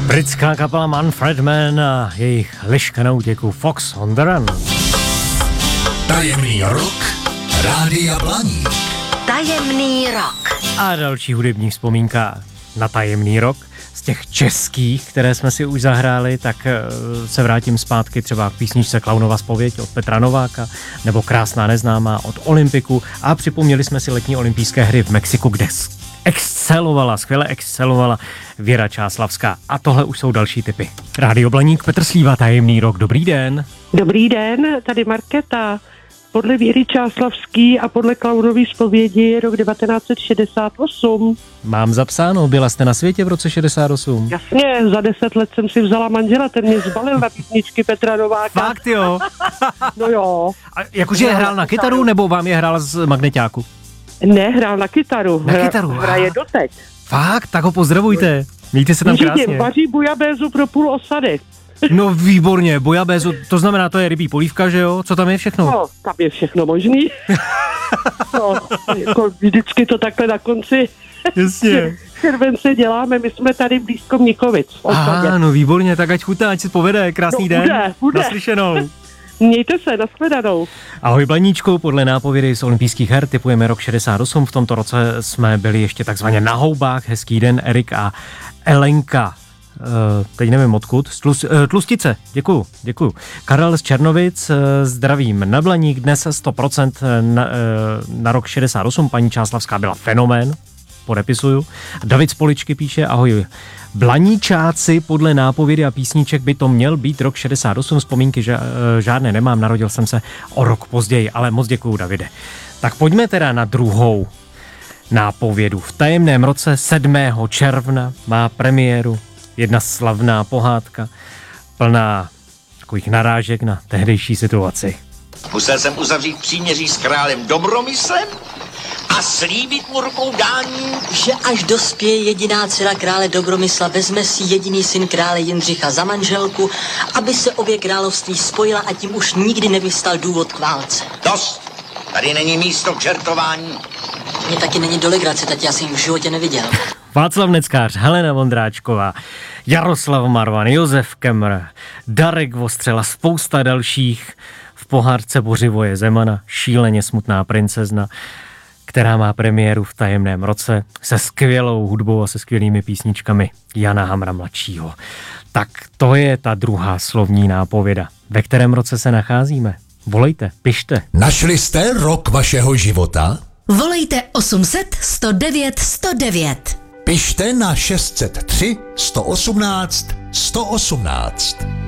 Britská kapela Manfred Mann a jejich liška na útěku Fox on the Run. Tajemný rok Rádia Blaník. Tajemný rok. A další hudební vzpomínka na tajemný rok. Z těch českých, které jsme si už zahráli, tak se vrátím zpátky třeba k písničce Klaunova zpověď od Petra Nováka, nebo Krásná neznámá od Olympiku a připomněli jsme si letní olympijské hry v Mexiku, kde skvěle excelovala Věra Čáslavská. A tohle už jsou další tipy. Rádio Blaník, Petr Slíva, tajemný rok. Dobrý den. Dobrý den, tady Markéta. Podle Věry Čáslavský a podle Klaunovy zpovědi je rok 1968. Mám zapsáno, byla jste na světě v roce 68? Jasně, za 10 let jsem si vzala manžela, ten mě zbalil na písničky Petra Nováka. Fakt jo? No jo. A jakože hrál na kytaru, nebo vám je hrál z magneťáku? Ne, hrál na kytaru. Hraje doteď. Fakt? Tak ho pozdravujte. Mějte se tam krásně. Vaří bujabézu pro půl osady. No výborně, bujabézu, to znamená, to je rybí polívka, že jo? Co tam je všechno? No, tam je všechno možný. No, jako vždycky to takhle na konci července děláme, my jsme tady blízko Mnichovic. Aha, no výborně, tak ať chutná, ať si povede, krásný den. Bude. Naslyšenou. Mějte se, nashledanou. Ahoj Blaníčku, podle nápovědy z olympijských her tipujeme rok 68, v tomto roce jsme byli ještě takzvaně na houbách, hezký den, Erik a Elenka. Teď nevím odkud, Tlustice, děkuju. Karel z Černovic, zdravím na Blaník, dnes 100% na rok 68, paní Čáslavská byla fenomén, podepisuju. David z Poličky píše, ahoj, Blaníčáci, podle nápovědy a písniček by to měl být rok 68, vzpomínky žádné nemám, narodil jsem se o rok později, ale moc děkuju, Davide. Tak pojďme teda na druhou nápovědu. V tajemném roce 7. června má premiéru jedna slavná pohádka, plná takových narážek na tehdejší situaci. Musel jsem uzavřít příměří s králem Dobromyslem a slíbit mu rukou dání, Že až dospěje jediná dcera krále Dobromysla, vezme si jediný syn krále Jindřicha za manželku, aby se obě království spojila a tím už nikdy nevystal důvod k válce. dost. Tady není místo k žertování. Mně taky není do legrace, tak já jsem ji v životě neviděl. Václav Neckář, Helena Vondráčková, Jaroslav Marvan, Josef Kemr, Darek Vostřela, spousta dalších. V pohádce Bořivoje Zemana, šíleně smutná princezna, která má premiéru v tajemném roce se skvělou hudbou a se skvělými písničkami Jana Hamra mladšího. Tak to je ta druhá slovní nápověda. Ve kterém roce se nacházíme? Volejte, pište. Našli jste rok vašeho života? Volejte 800 109 109. Pište na 603 118 118.